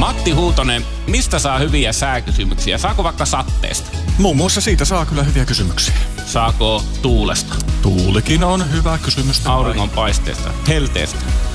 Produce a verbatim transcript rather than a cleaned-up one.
Matti Huutonen, mistä saa hyviä sääkysymyksiä? Saako vaikka satteesta? Muun muassa siitä saa kyllä hyviä kysymyksiä. Saako tuulesta? Tuulikin on hyvä kysymys. Auringonpaisteesta? Helteestä?